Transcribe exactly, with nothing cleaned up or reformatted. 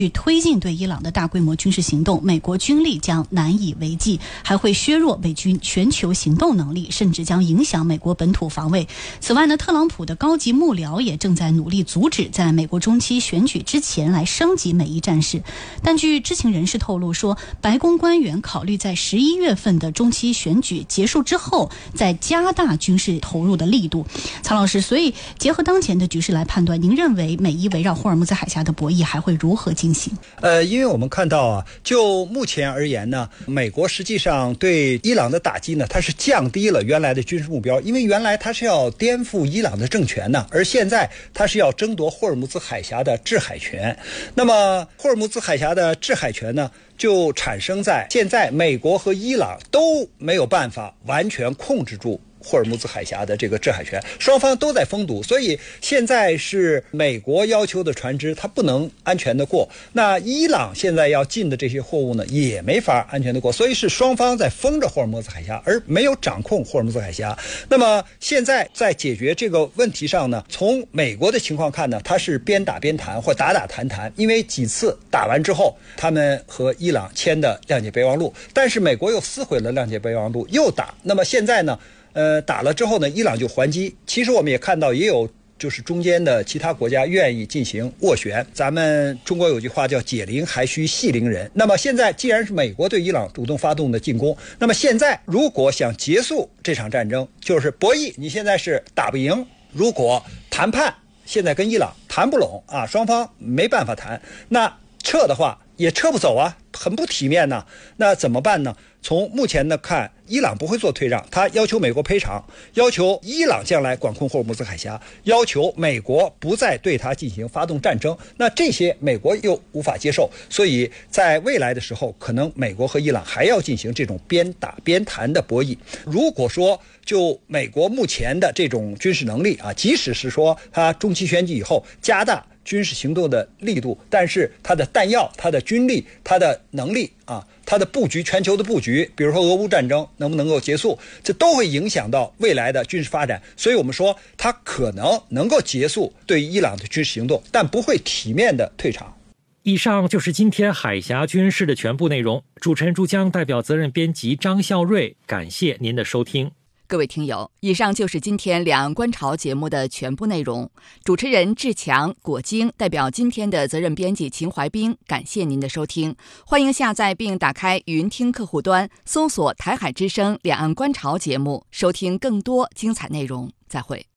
与推进对伊朗的大规模军事行动，美国军力将难以为继，还会削弱美军全球行动能力，甚至将影响美国本土防卫。此外呢，特朗普的高级幕僚也正在努力阻止在美国中期选举之前来升级美伊战事。但据知情人士透露说，白宫官员考虑在十一月份的中期选举结束之后，再加大军事投入的力度。曹老师，所以结合当前的局势来判断，您认为美伊围绕霍尔木兹海峡的博弈还会如何进行？ 呃，因为我们看到啊，就目前而言呢，美国实际上对伊朗的打击呢，它是降低了原来的军事目标，因为原来它是要颠覆伊朗的政权呢，而现在它是要争夺霍尔木兹海峡的制海权。那么霍尔木兹海峡的制海权呢，就产生在现在美国和伊朗都没有办法完全控制住霍尔木兹海峡的这个制海权，双方都在封堵，所以现在是美国要求的船只它不能安全的过，那伊朗现在要进的这些货物呢也没法安全的过，所以是双方在封着霍尔木兹海峡，而没有掌控霍尔木兹海峡。那么现在在解决这个问题上呢，从美国的情况看呢，它是边打边谈或打打谈谈，因为几次打完之后他们和伊朗签的谅解备忘录，但是美国又撕毁了谅解备忘录又打，那么现在呢呃，打了之后呢，伊朗就还击。其实我们也看到，也有就是中间的其他国家愿意进行斡旋。咱们中国有句话叫"解铃还须系铃人"。那么现在既然是美国对伊朗主动发动的进攻，那么现在如果想结束这场战争，就是博弈，你现在是打不赢。如果谈判现在跟伊朗谈不拢啊，双方没办法谈，那撤的话也撤不走啊，很不体面呢。那怎么办呢？从目前的看，伊朗不会做退让，他要求美国赔偿，要求伊朗将来管控霍尔木兹海峡，要求美国不再对他进行发动战争。那这些美国又无法接受，所以在未来的时候，可能美国和伊朗还要进行这种边打边谈的博弈。如果说就美国目前的这种军事能力啊，即使是说他中期选举以后加大军事行动的力度，但是它的弹药、它的军力、它的能力啊，它的布局、全球的布局，比如说俄乌战争能不能够结束，这都会影响到未来的军事发展。所以我们说，它可能能够结束对伊朗的军事行动，但不会体面的退场。 以上就是今天海峡军事的全部内容。主持人朱江代表责任编辑张孝瑞，感谢您的收听。 各位听友，以上就是今天两岸观潮节目的全部内容。主持人志强、果晶代表今天的责任编辑秦怀斌，感谢您的收听。欢迎下载并打开云听客户端，搜索台海之声两岸观潮节目，收听更多精彩内容。再会。